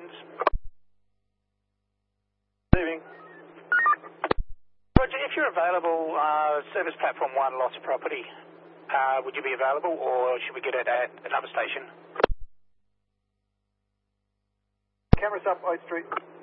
Cairns. Evening. Roger, if you're available, service platform 1, lost property, would you be available, or should we get it at another station? Cameras up, 8th Street.